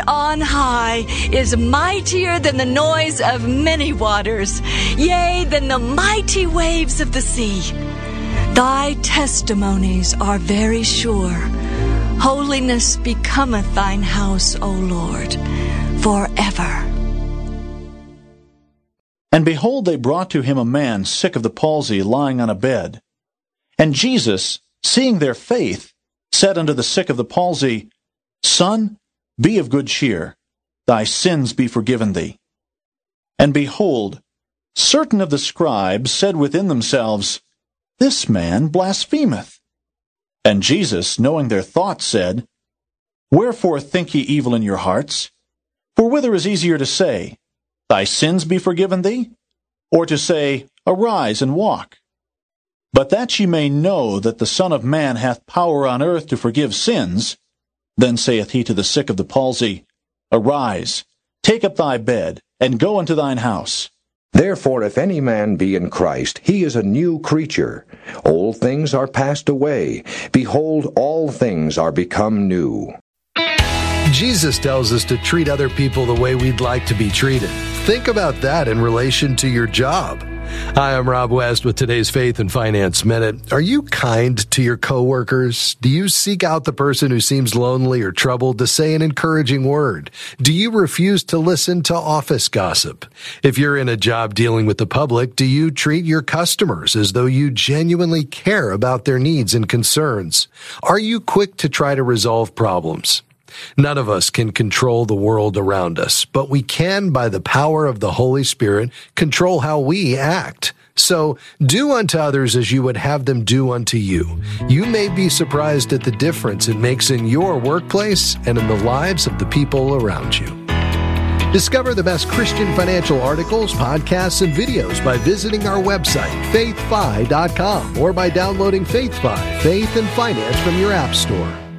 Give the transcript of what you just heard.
on high is mightier than the noise of many waters, yea, than the mighty waves of the sea. Thy testimonies are very sure. Holiness becometh thine house, O Lord, forever. And behold, they brought to him a man sick of the palsy, lying on a bed. And Jesus, seeing their faith, said unto the sick of the palsy, Son, be of good cheer, thy sins be forgiven thee. And behold, certain of the scribes said within themselves, This man blasphemeth. And Jesus, knowing their thoughts, said, Wherefore think ye evil in your hearts? For whither is easier to say, Thy sins be forgiven thee? Or to say, Arise and walk? But that ye may know that the Son of Man hath power on earth to forgive sins, then saith he to the sick of the palsy, Arise, take up thy bed, and go into thine house. Therefore, if any man be in Christ, he is a new creature. Old things are passed away. Behold, all things are become new. Jesus tells us to treat other people the way we'd like to be treated. Think about that in relation to your job. Hi, I'm Rob West with today's Faith and Finance Minute. Are you kind to your coworkers? Do you seek out the person who seems lonely or troubled to say an encouraging word? Do you refuse to listen to office gossip? If you're in a job dealing with the public, do you treat your customers as though you genuinely care about their needs and concerns? Are you quick to try to resolve problems? None of us can control the world around us, but we can, by the power of the Holy Spirit, control how we act. So, do unto others as you would have them do unto you. You may be surprised at the difference it makes in your workplace and in the lives of the people around you. Discover the best Christian financial articles, podcasts, and videos by visiting our website, faithfi.com, or by downloading FaithFi, Faith and Finance, from your app store.